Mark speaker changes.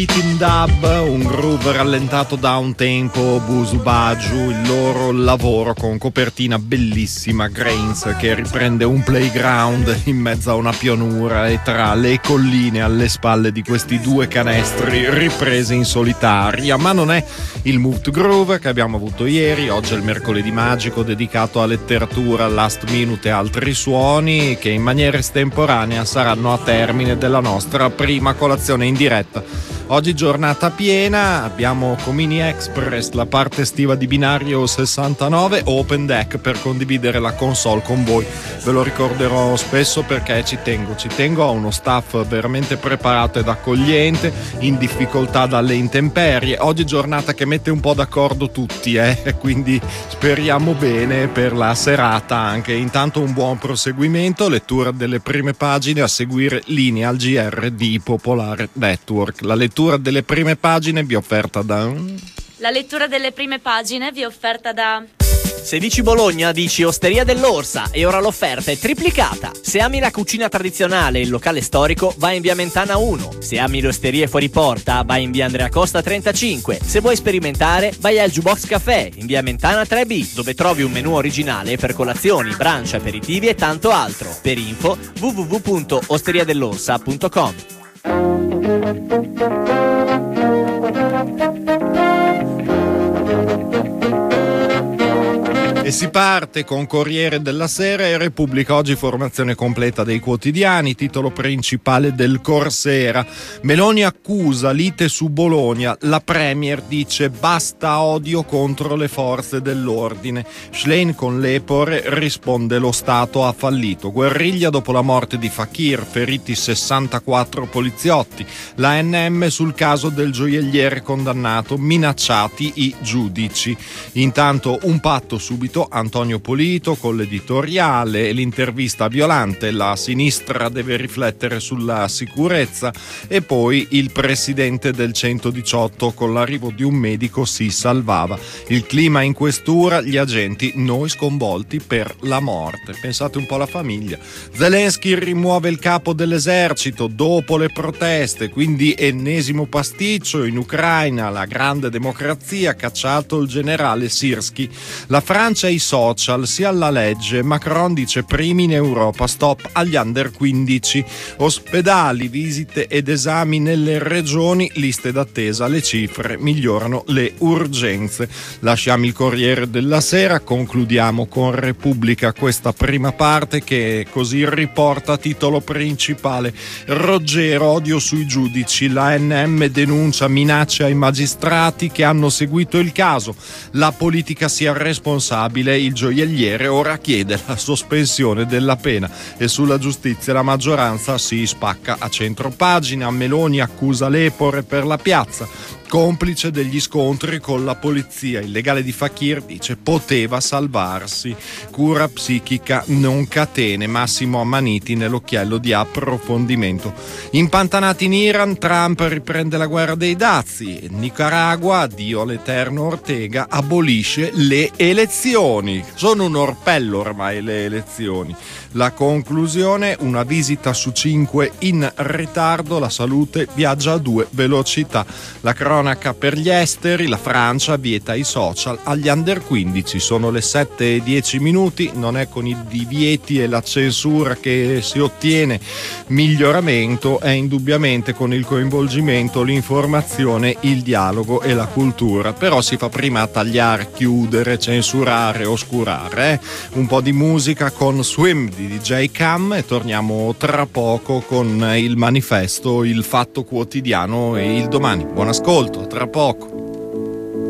Speaker 1: In dub, un groove rallentato da un tempo, Busu Baju, il loro lavoro con copertina bellissima, Grains, che riprende un playground in mezzo a una pianura e tra le colline alle spalle di questi due canestri ripresi in solitaria. Ma non è il Move to Groove che abbiamo avuto ieri. Oggi è il mercoledì magico dedicato a letteratura, last minute e altri suoni che in maniera estemporanea saranno a termine della nostra prima colazione in diretta. Oggi giornata piena, abbiamo Comini Express, la parte estiva di Binario 69, Open Deck per condividere la console con voi. Ve lo ricorderò spesso perché ci tengo a uno staff veramente preparato ed accogliente, in difficoltà dalle intemperie. Oggi giornata che mette un po' d'accordo tutti, quindi speriamo bene per la serata anche. Intanto un buon proseguimento, lettura delle prime pagine, a seguire Linea al GR di Popolare Network. La lettura delle prime pagine vi offerta da...
Speaker 2: La lettura delle prime pagine vi è offerta da...
Speaker 3: Se dici Bologna, dici Osteria dell'Orsa e ora l'offerta è triplicata. Se ami la cucina tradizionale e il locale storico, vai in via Mentana 1. Se ami le osterie fuori porta, vai in via Andrea Costa 35. Se vuoi sperimentare, vai al Jukebox Café in via Mentana 3B, dove trovi un menù originale per colazioni, brunch, aperitivi e tanto altro. Per info www.osteriadell'orsa.com.
Speaker 1: E si parte con Corriere della Sera e Repubblica. Oggi formazione completa dei quotidiani, titolo principale del Corsera. Meloni accusa lite su Bologna, la Premier dice basta odio contro le forze dell'ordine. Schlein con l'Epore risponde lo Stato ha fallito. Guerriglia dopo la morte di Fakir, feriti 64 poliziotti. La NM sul caso del gioielliere condannato, minacciati i giudici. Intanto un patto subito Antonio Polito con l'editoriale e l'intervista Violante, la sinistra deve riflettere sulla sicurezza, e poi il presidente del 118 con l'arrivo di un medico si salvava. Il clima in questura, gli agenti noi sconvolti per la morte. Pensate un po' alla famiglia. Zelensky rimuove il capo dell'esercito dopo le proteste, quindi ennesimo pasticcio in Ucraina, la grande democrazia, cacciato il generale Sirski. La Francia e i social, sia alla legge, Macron dice primi in Europa, stop agli under 15, ospedali, visite ed esami nelle regioni, liste d'attesa, le cifre migliorano le urgenze. Lasciamo il Corriere della Sera, concludiamo con Repubblica questa prima parte che così riporta titolo principale: Roggero, odio sui giudici, la NM denuncia minacce ai magistrati che hanno seguito il caso, la politica sia responsabile, il gioielliere ora chiede la sospensione della pena. E sulla giustizia la maggioranza si spacca a centropagina. Meloni accusa l'Epore per la piazza, complice degli scontri con la polizia. Il legale di Fakir dice poteva salvarsi, cura psichica non catene, Massimo Ammaniti nell'occhiello di approfondimento. Impantanati in Iran, Trump riprende la guerra dei dazi. Nicaragua, addio all'eterno Ortega, abolisce le elezioni. Sono un orpello ormai le elezioni. La conclusione, una visita su 5 in ritardo, la salute viaggia a 2 velocità. La cronaca per gli esteri, la Francia vieta i social agli under 15, sono le 7:10, non è con i divieti e la censura che si ottiene miglioramento, è indubbiamente con il coinvolgimento, l'informazione, il dialogo e la cultura, però si fa prima a tagliare, chiudere, censurare, oscurare. Un po' di musica con Swim di DJ Cam e torniamo tra poco con il manifesto, il Fatto Quotidiano e il Domani. Buon ascolto, tra poco.